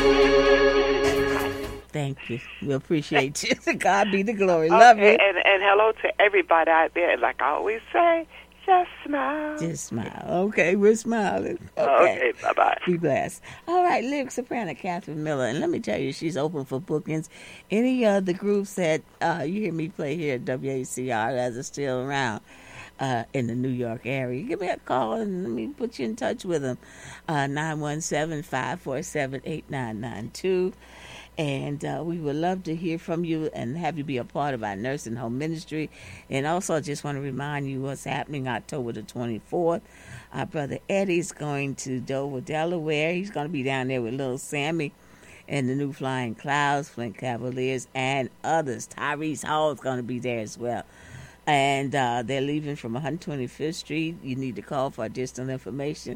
Thank you. We appreciate you. To God be the glory. Love you. And hello to everybody out there. Like I always say, just smile. Just smile. Okay, we're smiling. Okay, bye-bye. Be blessed. All right, lyric soprano Catherine Miller. And let me tell you, she's open for bookings. Any of the groups that you hear me play here at WACR that are still around in the New York area, give me a call and let me put you in touch with them. 917-547-8992. And we would love to hear from you and have you be a part of our nursing home ministry. And also, I just want to remind you what's happening October the 24th. Our brother Eddie's going to Dover, Delaware. He's going to be down there with little Sammy and the New Flying Clouds, Flint Cavaliers, and others. Tyrese Hall is going to be there as well. And they're leaving from 125th Street. You need to call for additional information,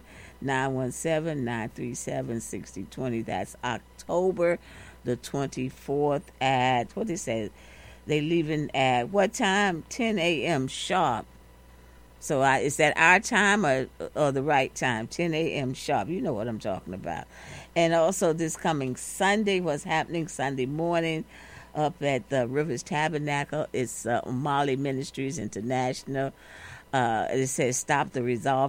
917-937-6020. That's October the 24th at, what they say, they leaving at what time? 10 a.m. sharp. So is that our time or the right time? 10 a.m. sharp. You know what I'm talking about. And also this coming Sunday, what's happening Sunday morning up at the Rivers Tabernacle. It's Mali Ministries International. It says stop the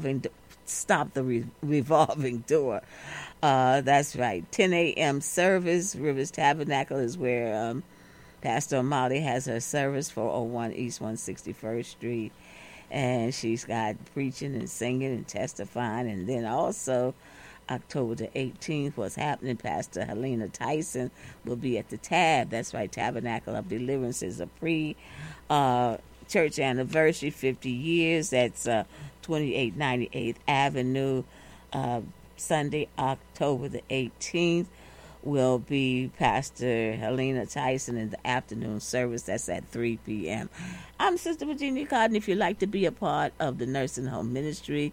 revolving door. That's right. 10 a.m. service. Rivers Tabernacle is where Pastor O'Malley has her service for 01 East 161st Street. And she's got preaching and singing and testifying. And then also October the 18th, what's happening, Pastor Helena Tyson will be at the Tab. That's right, Tabernacle of Deliverance is a church anniversary, 50 years. That's 2898th Avenue. Sunday, October the 18th, will be Pastor Helena Tyson in the afternoon service. That's at 3 p.m. I'm Sister Virginia Cotton. If you'd like to be a part of the nursing home ministry,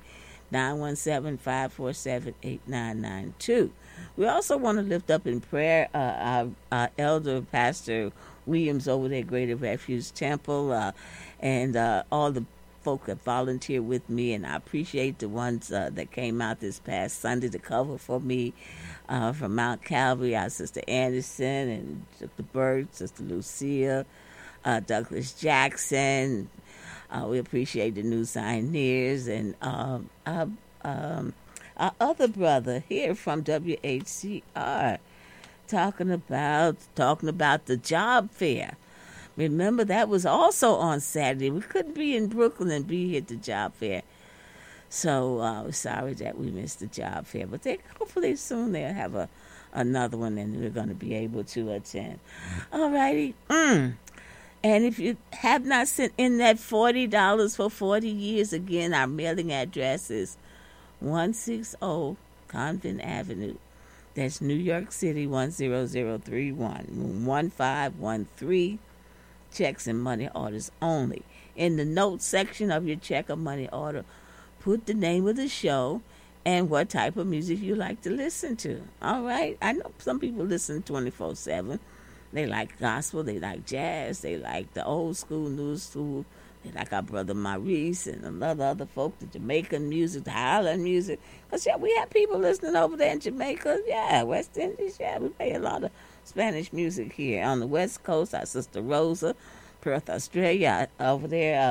917-547-8992. We also want to lift up in prayer our elder Pastor Williams over there at Greater Refuge Temple and all the folk that volunteer with me, and I appreciate the ones that came out this past Sunday to cover for me from Mount Calvary, our Sister Anderson and Sister Burt, Sister Lucia, Douglas Jackson. We appreciate the new Zioneers and our other brother here from WHCR talking about the job fair. Remember, that was also on Saturday. We couldn't be in Brooklyn and be here at the job fair. So we're sorry that we missed the job fair. But hopefully soon they'll have another one and we're going to be able to attend. All righty. And if you have not sent in that $40 for 40 years, again, our mailing address is 160 Convent Avenue. That's New York City, 10031, 1513. Checks and money orders only. In the notes section of your check or money order, put the name of the show and what type of music you like to listen to. All right? I know some people listen 24/7. They like gospel, they like jazz, they like the old school, new school. They like our brother Maurice and a lot of other folk, the Jamaican music, the Highland music. Because, yeah, we have people listening over there in Jamaica. Yeah, West Indies. Yeah, we play a lot of Spanish music here. On the West Coast, our sister Rosa, Perth, Australia, over there.